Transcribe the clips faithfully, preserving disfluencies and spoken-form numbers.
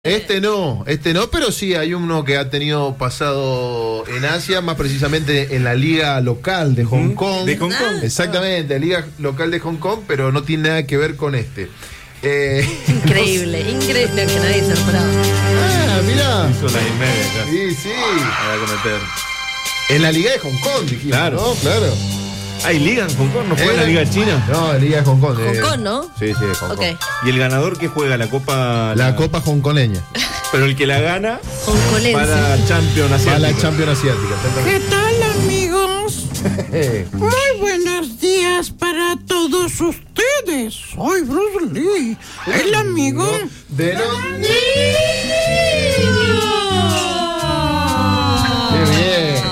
Este no, este no, pero sí hay uno que ha tenido pasado en Asia, más precisamente en la liga local de Hong Kong. ¿De Hong Kong? Exactamente, liga local de Hong Kong, pero no tiene nada que ver con este. Eh, Increíble, increíble que nadie se lo esperaba. Ah, mirá. Hizo la y media ya. Sí, sí. Para cometer. En la liga de Hong Kong, dijimos, Claro. ¿no? Claro. ¿Hay liga en Hong Kong? ¿No juega en la Eh, liga china? No, la liga de Hong Kong. Hong eh, Kong, ¿no? Sí, sí, de Hong Ok. Kong. ¿Y el ganador que juega? ¿La Copa? La copa hongkoneña. Pero el que la gana Hongkonense. para Champion Para Asiático. la Champions Asiática. ¿Qué tal, amigos? Muy buenos días para todos ustedes. Soy Bruce Lee, el amigo De los Qué bien.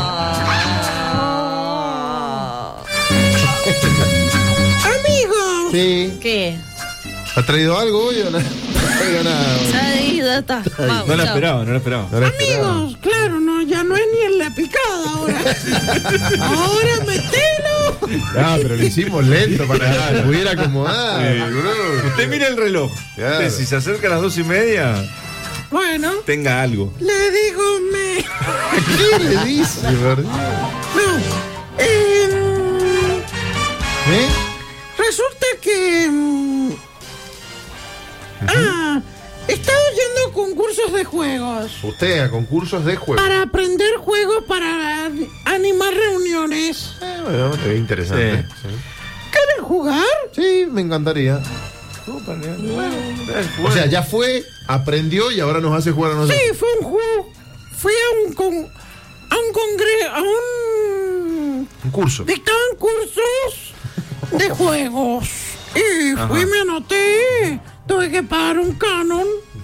amigos. Sí. ¿Qué? ¿Ha traído algo hoy o no? No traigo nada. Ya, ya está. Vamos, No la chao. esperaba, no la esperaba. No la esperaba. Amigos, claro, no, ya no es ni en la picada ahora. Ahora metelo. Ah, pero lo hicimos lento para que pudiera acomodar. Sí. bro. Usted mira el reloj. Claro. Usted, si se acerca a las dos y media, Bueno, tenga algo. le digo me. ¿Qué le dice, verdad? No. em, ¿Eh? Resulta que. mm, Ah, he estado yendo a concursos de juegos. Usted a concursos de juego. Para aprender juegos, para animar reuniones. Eh, bueno, es interesante. Sí. ¿Quieren jugar? Sí, me encantaría. O sea, ya fue, aprendió y ahora nos hace jugar a nosotros. Sí, fue un juego. Fui a un con, a un congreso, a un Un curso. dictaban cursos de juegos. Y fui, me anoté. Tuve que pagar un canon.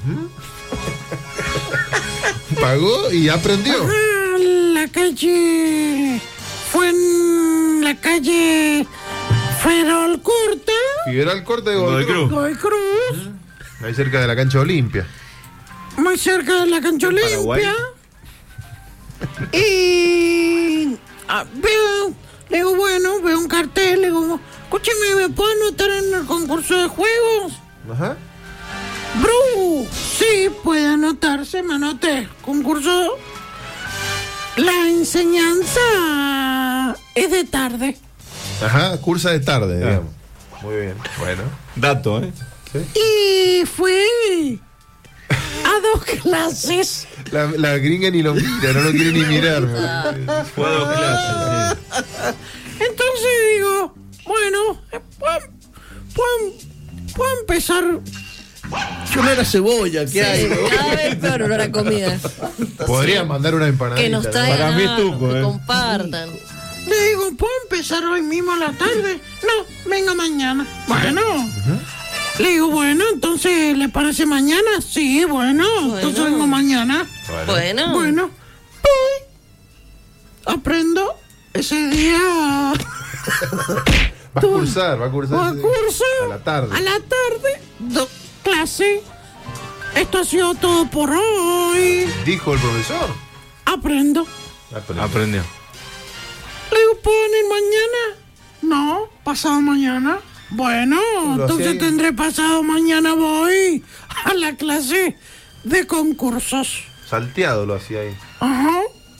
Pagó y aprendió. Ah, la calle. Fue en la calle Ferrol Corta, Figueroa al corte de Godoy Godoy Cruz. Cruz. Godoy Cruz, Ahí cerca de la cancha Olimpia. muy cerca de la cancha Paraguay. Olimpia. Y ah, veo, le digo, bueno, veo un cartel, le digo, escúcheme, ¿me puedo anotar en el concurso de juegos? Ajá. Bru, sí, puede anotarse, me anoté. Concurso. La enseñanza es de tarde. Ajá, cursa de tarde, Ah. digamos. Muy bien, bueno. Dato, ¿eh? Y fui a dos clases. La, la gringa ni lo mira, no lo quiere ni mirar. Fue a dos clases, sí. Entonces digo, bueno, eh, puedo, puedo- puedo empezar. Yo no era cebolla, ¿qué hay? Cada vez peor olor a comida. Podría mandar una empanadita. Que nos ¿no? traigan Para mí es algo, tuco, que eh. compartan. Le digo, ¿puedo empezar hoy mismo a la tarde? No, venga mañana. Bueno. Le digo, bueno, entonces, ¿le parece mañana? Sí, bueno, entonces Bueno. vengo mañana. Bueno. Bueno, voy. Aprendo ese día. Va a cursar, va a cursar. Va a ese- curso. A la tarde. A la tarde, do- clase. Esto ha sido todo por hoy. Dijo el profesor. Aprendo. Aprendió. Le digo, ¿puedo venir mañana? No, pasado mañana. Bueno, Lo entonces hacía- tendré pasado mañana, voy a la clase de concursos. Salteado lo hacía ahí. Ajá.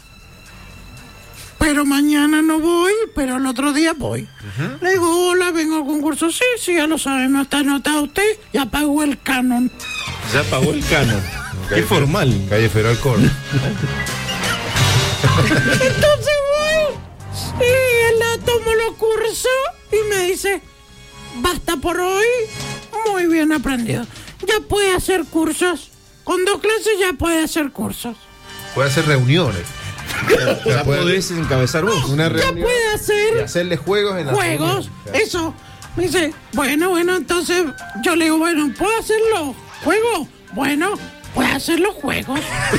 Pero mañana no voy, pero el otro día voy. Le digo, hola, vengo al concurso. Sí, sí, ya lo sabemos, está anotado usted, ya pagó el canon. Ya pagó el canon. Qué formal. Calle Federal Corte. Entonces voy y él la tomo los cursos y me dice, basta por hoy, muy bien aprendido. Ya puede hacer cursos, con dos clases ya puede hacer cursos. Puede hacer reuniones. Ya puede- podés encabezar vos. Una Ya reunión. puede Y hacer hacerle juegos en la juegos, eso. Me dice, bueno, bueno, entonces yo le digo, bueno, ¿puedo hacer los juegos? Bueno, puede hacer los juegos.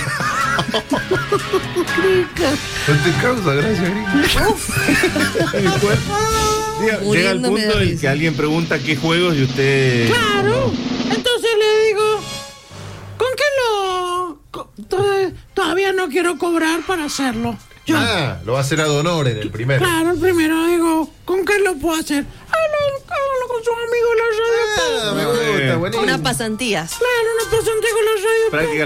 No te causa gracia, gringo. Llega, llega el Muriéndome de punto en risa. que alguien pregunta qué juegos y usted... Claro. Entonces le digo, ¿con qué lo...? co- to- Todavía no quiero cobrar para hacerlo. Yo, Ah, lo va a hacer ad honor en el primero. claro, el primero digo, ¿con qué lo puedo hacer? Hágalo, hágalo con sus amigos de la radio. Ah, me gusta. bien. está buenísimo. Unas pasantías. Claro, una pasantía con la radio. Práctica